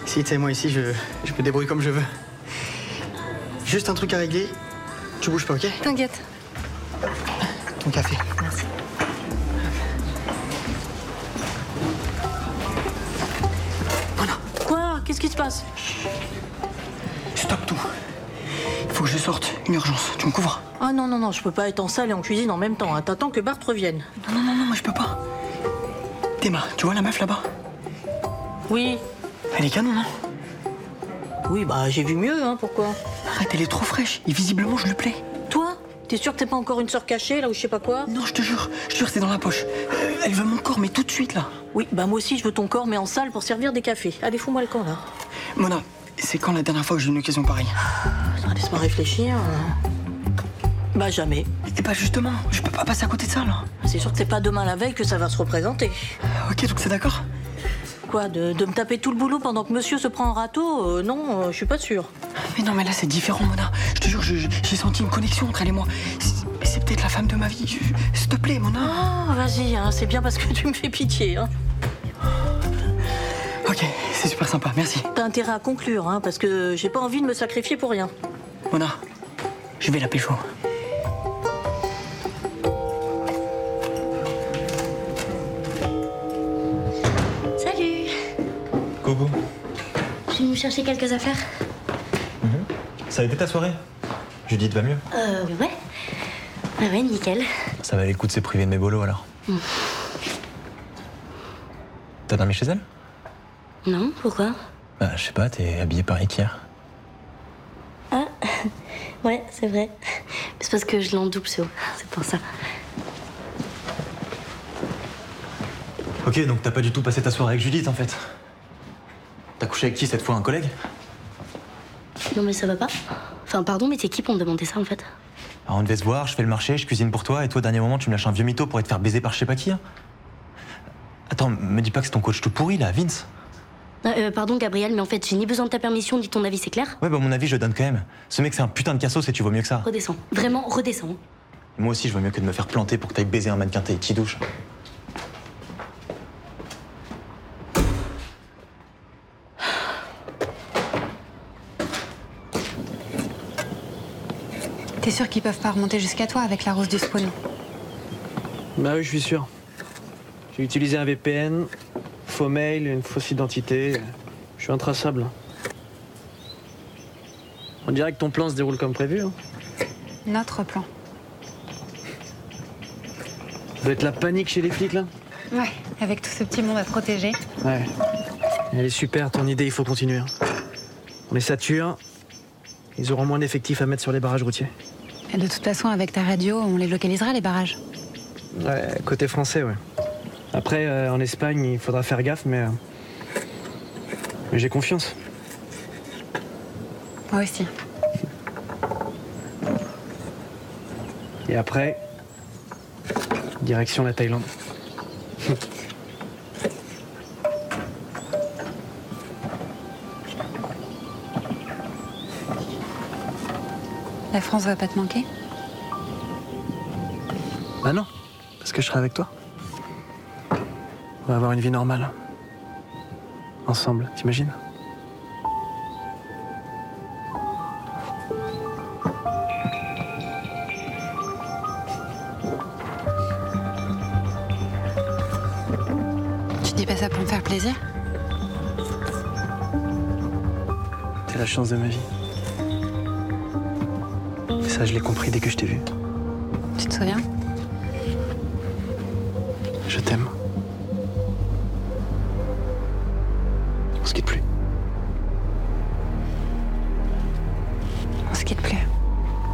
Si, tu sais, moi ici, je me débrouille comme je veux. Juste un truc à régler. Tu bouges pas, ok? T'inquiète. Ton café. Merci. Voilà. Quoi? Qu'est-ce qui se passe? Stop tout. Il faut que je sorte. Une urgence. Tu me couvres? Ah non, je peux pas être en salle et en cuisine en même temps. Hein. T'attends que Bart revienne. Non, moi je peux pas. Théma, tu vois la meuf là-bas? Oui. Elle est canon, non? Oui, bah j'ai vu mieux, hein, pourquoi? Arrête, elle est trop fraîche. Et visiblement, je lui plais. Toi? T'es sûr que t'es pas encore une sœur cachée, là, ou je sais pas quoi? Non, je te jure, c'est dans la poche. Elle veut mon corps, mais tout de suite, là. Oui, bah moi aussi je veux ton corps, mais en salle pour servir des cafés. Allez, fous-moi le camp, là. Mona, c'est quand la dernière fois que j'ai eu une occasion pareille? Attends, laisse-moi réfléchir. Bah jamais. Et bah justement, je peux pas passer à côté de ça, là. C'est sûr que c'est pas demain la veille que ça va se représenter. Ok, donc c'est d'accord? Quoi, de me taper tout le boulot pendant que monsieur se prend un râteau? Non, je suis pas sûre. Mais non, mais là c'est différent, Mona. Je te jure, j'ai senti une connexion entre elle et moi. C'est peut-être la femme de ma vie. S'il te plaît, Mona. Ah, vas-y, hein, c'est bien parce que tu me fais pitié. Hein. Ok, c'est super sympa, merci. T'as intérêt à conclure, hein, parce que j'ai pas envie de me sacrifier pour rien. Mona, je vais la pécho. Salut. Coucou. Je suis venue chercher quelques affaires. Ça a été ta soirée? Judith va mieux? Ouais. Ah ouais, nickel. Ça valait le coup de se priver de mes bolos alors. T'as dormi chez elle? Non, pourquoi? Bah, je sais pas, t'es habillée pareil qu'hier. Ah, ouais, c'est vrai. C'est parce que je l'ai en double, c'est pour ça. Ok, donc t'as pas du tout passé ta soirée avec Judith en fait. T'as couché avec qui cette fois? Un collègue? Non, mais ça va pas. Enfin, pardon, mais t'es qui pour me demander ça, en fait? Alors on devait se voir, je fais le marché, je cuisine pour toi, et toi, au dernier moment, tu me lâches un vieux mytho pour être faire baiser par je sais pas qui. Hein. Attends, me dis pas que c'est ton coach tout pourri là, Vince. Pardon, Gabriel, mais en fait, j'ai ni besoin de ta permission, ni ton avis, c'est clair? Ouais, bah mon avis, je le donne quand même. Ce mec, c'est un putain de cassos et tu vaux mieux que ça. Redescends. Vraiment, redescends. Et moi aussi, je vaux mieux que de me faire planter pour que t'ailles baiser un mannequin qui douche. T'es sûr qu'ils peuvent pas remonter jusqu'à toi avec la rose du spawn? Bah oui, je suis sûr. J'ai utilisé un VPN, faux mail, une fausse identité. Je suis intraçable. On dirait que ton plan se déroule comme prévu. Hein. Notre plan. Ça doit être la panique chez les flics, là. Ouais, avec tout ce petit monde à protéger. Ouais. Elle est super, ton idée, il faut continuer. Hein. On les sature. Ils auront moins d'effectifs à mettre sur les barrages routiers. Et de toute façon, avec ta radio, on les localisera, les barrages. Ouais, côté français, ouais. Après, en Espagne, il faudra faire gaffe, mais j'ai confiance. Moi aussi. Et après, direction la Thaïlande. La France va pas te manquer? Bah non, parce que je serai avec toi. On va avoir une vie normale. Ensemble, t'imagines? Tu dis pas ça pour me faire plaisir? T'es la chance de ma vie. Et ça, je l'ai compris dès que je t'ai vu. Tu te souviens? Je t'aime. On se quitte plus.